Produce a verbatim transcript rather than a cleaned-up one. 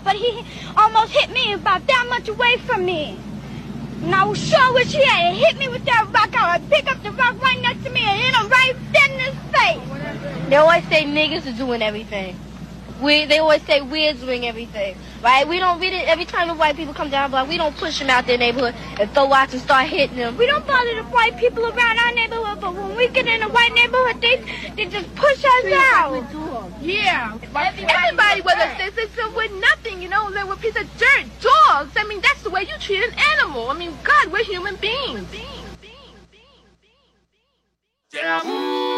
but he almost hit me about that much away from me. And I was sure wish he had hit me with that rock. I would pick up the rock right next to me and hit him right dead in his face. They always say niggas are doing everything. We, they always say we're doing everything, right? We don't read it every time the white people come down, but we don't push them out their neighborhood and throw rocks and start hitting them. We don't bother the white people around our neighborhood, but when we get in a white neighborhood, they they just push us out. Yeah, everybody was a citizen with nothing, you know, they were a piece of dirt, dogs. I mean, that's the way you treat an animal. I mean, God, we're human beings.